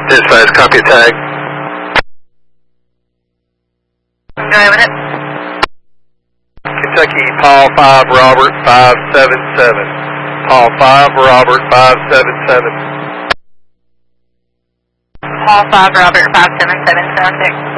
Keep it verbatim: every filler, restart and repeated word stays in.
Dispatch, copy tag. Go ahead with it. Kentucky, Paul five, Robert five seven seven. Paul five, Robert five seven seven. Paul five, Robert five seven seven, sound six.